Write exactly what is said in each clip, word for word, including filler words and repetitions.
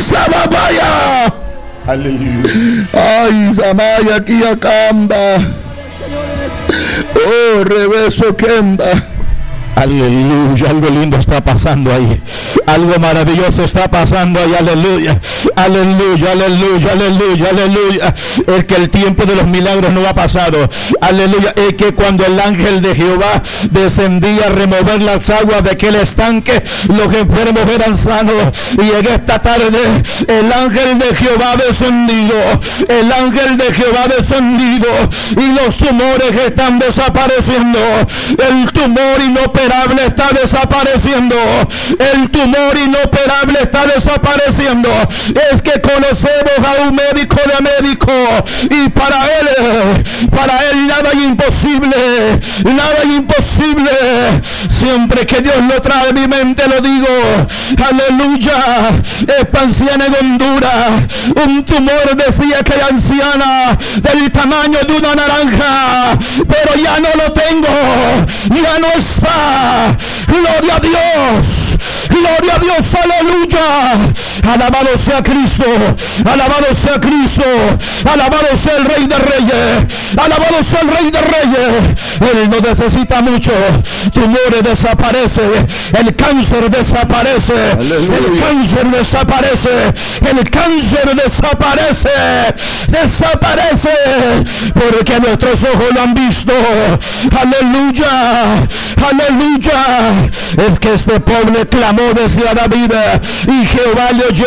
Sababaya. Aleluya. Ay, Samaya Kiakamba. Oh, Rebeso Kenda. Aleluya, algo lindo está pasando ahí. Algo maravilloso está pasando ahí. Aleluya, aleluya, aleluya, aleluya, aleluya. Es que el tiempo de los milagros no ha pasado. Aleluya, es que cuando el ángel de Jehová descendía a remover las aguas de aquel estanque, los enfermos eran sanos. Y en esta tarde el ángel de Jehová ha descendido. El ángel de Jehová ha descendido. Y los tumores están desapareciendo. El tumor inoperable está desapareciendo. El tumor inoperable está desapareciendo. Es que conocemos a un médico de médicos, y para él, para él nada es imposible. Nada es imposible. Siempre que Dios lo trae a mi mente lo digo. Aleluya. Esta anciana en Honduras, un tumor decía que era anciana del tamaño de una naranja, pero ya no lo tengo, ya no está. Gloria a Dios, gloria a Dios, aleluya. Alabado sea Cristo, alabado sea Cristo, alabado sea el Rey de Reyes, alabado sea el Rey de Reyes. Él no necesita mucho. Tumores desaparecen, el cáncer desaparece, aleluya. El cáncer desaparece, el cáncer desaparece, desaparece, porque nuestros ojos lo han visto. Aleluya, aleluya. Es que este pueblo clamó desde a David, y Jehová le oyó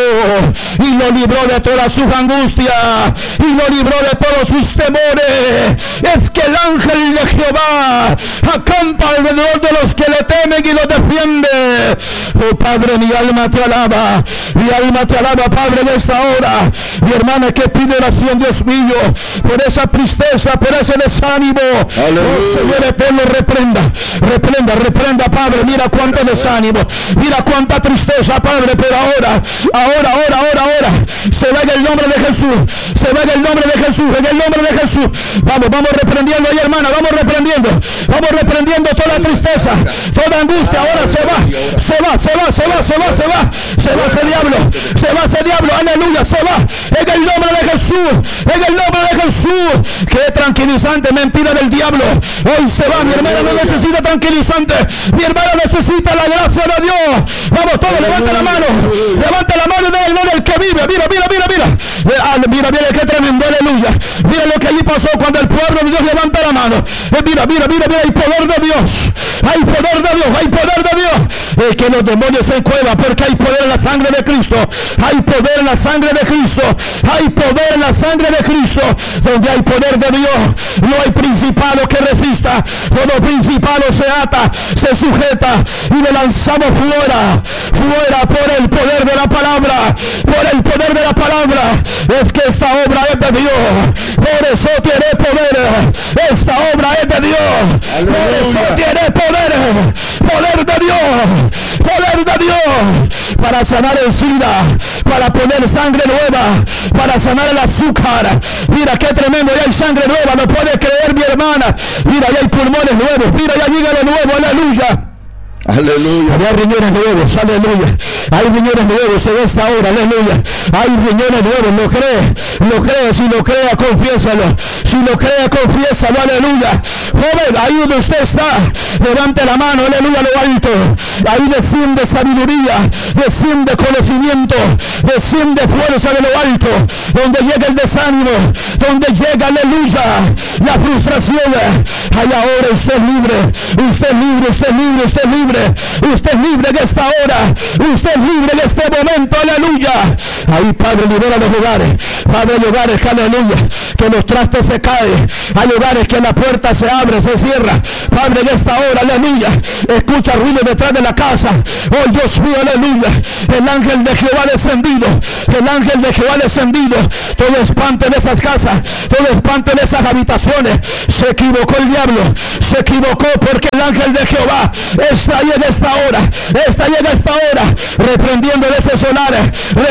y lo libró de todas sus angustias y lo libró de todos sus temores. Es que el ángel de Jehová acampa alrededor de los que le temen y lo defiende. Oh Padre, mi alma te alaba, mi alma te alaba, Padre, en esta hora. Mi hermana que pide oración, Dios mío, por esa tristeza, por ese desánimo. Aleluya. Oh Señor eterno, reprenda, reprenda, reprenda, Padre. Mira cuánto desánimo, mira cuánta tristeza, Padre, pero ahora, ahora, ahora, ahora, ahora, se ve en el nombre de Jesús, se ve en el nombre de Jesús, en el nombre de Jesús. Vamos, vamos reprendiendo ahí, hermana, vamos reprendiendo, vamos reprendiendo toda tristeza, toda angustia. Ahora se va, se va, se va, se va, se va, se va, se va ese diablo, se va ese diablo, aleluya, se va, en el nombre de Jesús, en el nombre de Jesús. Qué tranquilizante mentira del diablo, hoy se va. Mi hermana no necesita tranquilizante, mi hermana necesita la gracia de Dios. Vamos todos, levanta la mano, levanta la mano de él, el que vive. Mira, mira, mira, mira, mira, mira, qué tremendo, aleluya. Mira lo que allí pasó cuando el pueblo de Dios levanta la mano. Mira, mira, mira, mira, hay poder de Dios, hay poder de Dios, hay poder de Dios. Es que los demonios se encuevan porque hay poder en la sangre de Cristo, hay poder en la sangre de Cristo, hay poder en la sangre de Cristo. Donde hay poder de Dios, no hay principado que resista. Todo principado se ata, se sujeta, y le lanzamos fuera, fuera por el poder de la palabra, por el poder de la palabra. Es que esta obra es de Dios, por eso tiene poder. Esta obra es de Dios, aleluya. Por eso tiene poder, poder de Dios, poder de Dios, para sanar el SIDA, para poner sangre nueva, para sanar el azúcar. Mira qué tremendo, ya hay sangre nueva, no puede creer mi hermana. Mira, ya hay pulmones nuevos, mira, ya llega lo nuevo, aleluya. Aleluya. Hay riñones nuevos, aleluya. Hay riñones nuevos en esta hora, aleluya. Hay riñones nuevos, lo cree, lo cree, si lo crea, confiésalo. Si lo cree, confiésalo, aleluya. Joven, ahí donde usted está, levante la mano, aleluya, lo alto. Ahí desciende sabiduría, desciende conocimiento, desciende fuerza de lo alto. Donde llega el desánimo, donde llega, aleluya, la frustración. Ahí ahora usted es libre, usted es libre, usted es libre, usted es libre. Usted es libre en esta hora, usted es libre en este momento, aleluya. Ahí, Padre, libera los hogares, Padre, hay hogares que, aleluya, que los trastes se caen, hay hogares que la puerta se abre, se cierra, Padre, en esta hora, aleluya, escucha ruido detrás de la casa. Oh Dios mío, aleluya, el ángel de Jehová descendido, el ángel de Jehová descendido. Todo espante de esas casas, todo espante de esas habitaciones. Se equivocó el diablo, se equivocó, porque el ángel de Jehová está ahí en esta hora, está ahí en esta hora, reprendiendo de esos solares, reprendiendo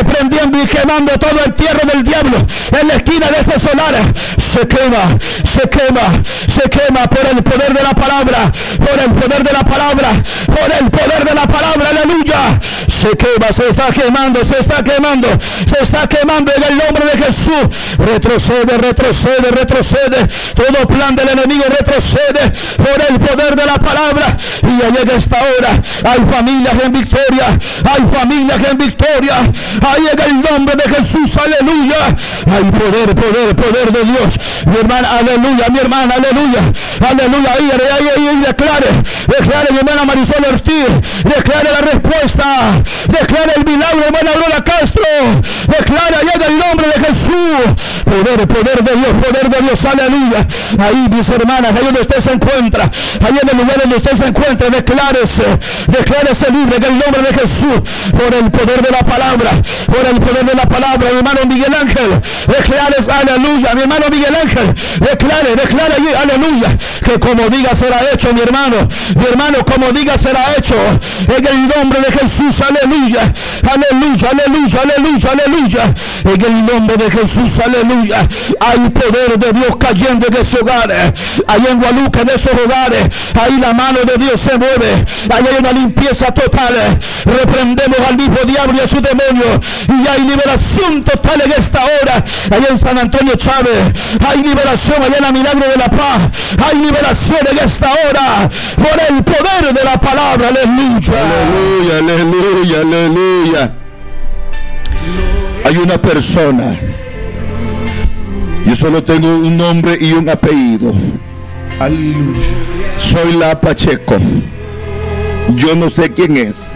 quemando todo el tierra del diablo en la esquina de ese solar. Se quema, se quema, se quema por el poder de la palabra, por el poder de la palabra, por el poder de la palabra, aleluya. Se quema, se está quemando, se está quemando, se está quemando en el nombre de Jesús. Retrocede, retrocede, retrocede. Todo plan del enemigo retrocede por el poder de la palabra. Y ya llega esta hora. Hay familias en victoria, hay familias en victoria. Ahí en el nombre de Jesús, aleluya. Hay poder, poder, poder de Dios. Mi hermana, aleluya, mi hermana, aleluya, aleluya. Ahí, ahí, ahí, ahí, declare, declare, mi hermana Marisol Ortiz, declare la respuesta, declare el milagro, hermana Aurora Castro, declare allá en el nombre de Jesús. Poder, poder de Dios, poder de Dios, aleluya. Ahí, mis hermanas, ahí donde usted se encuentra, ahí en el lugar donde usted se encuentra, declárese, declárese libre en el nombre de Jesús, por el poder de la palabra, por el poder de la palabra. Mi hermano Miguel Ángel, declare, aleluya, mi hermano Miguel Ángel, declare, declare allí, aleluya, que como diga será hecho, mi hermano, mi hermano, como diga será hecho, en el nombre de Jesús, aleluya, aleluya, aleluya, aleluya, aleluya, en el nombre de Jesús, aleluya. Hay poder de Dios cayendo en esos hogares, ahí en Guadalupe, en esos hogares, ahí la mano de Dios se mueve, ahí hay una limpieza total. Reprendemos al mismo diablo y a su demonio, y hay liberación total en esta hora. Allá en San Antonio Chávez hay liberación, allá en la Milagro de la Paz hay liberación en esta hora por el poder de la palabra, aleluya, aleluya, aleluya, aleluya. Hay una persona, yo solo tengo un nombre y un apellido, aleluya. Soy la Pacheco. Yo no sé quién es.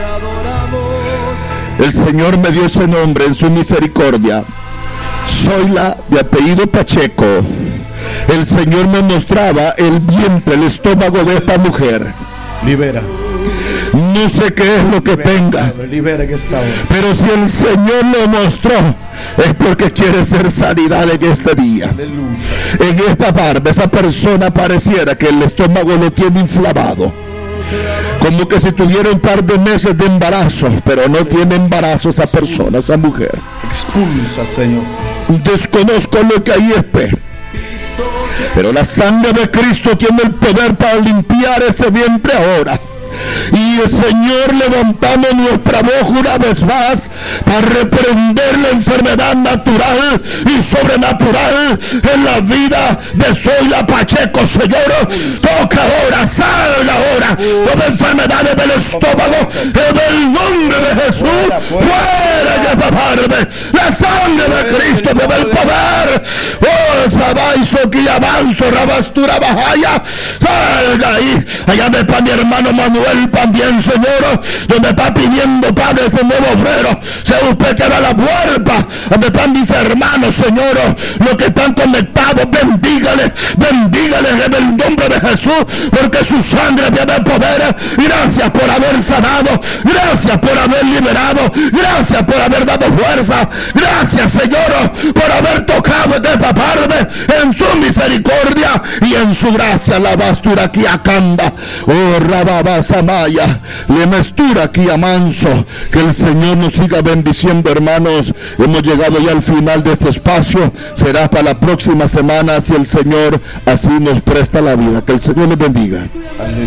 El Señor me dio ese nombre en su misericordia. Soy la de apellido Pacheco. El Señor me mostraba el vientre, el estómago de esta mujer. Libera. No sé qué es lo que libera, tenga, libera que está, pero si el Señor lo mostró, es porque quiere ser sanidad en este día. Aleluya. En esta barba, esa persona pareciera que el estómago lo tiene inflamado, como que si tuviera un par de meses de embarazo, pero no tiene embarazo esa persona, esa mujer. Expulsa, Señor. Desconozco lo que ahí espera, pero la sangre de Cristo tiene el poder para limpiar ese vientre ahora. Y el Señor, levantamos nuestra voz una vez más para reprender la enfermedad natural y sobrenatural en la vida de Soy la Pacheco. Señor, toca ahora, salga ahora toda enfermedad del estómago en el nombre de Jesús. Fuera de paparme, la sangre de Cristo me da el poder. Oh, Sabaizo, que avanzo, Rabastura Bajaya, salga ahí. Allá me para mi hermano Manuel también, Señor, donde está pidiendo, Padre, ese nuevo obrero. Sea usted que da la puerta, donde están mis hermanos, Señor, los que están conectados, bendígale, bendígale en el nombre de Jesús, porque su sangre tiene poder. Gracias por haber sanado, gracias por haber liberado, gracias por haber dado fuerza, gracias, Señor, por haber tocado de paparme en su misericordia y en su gracia. La bastura aquí acanda, oh, rababas Amaya, le mestura aquí a manso. Que el Señor nos siga bendiciendo, hermanos. Hemos llegado ya al final de este espacio. Será para la próxima semana, si el Señor así nos presta la vida. Que el Señor les bendiga. Amén.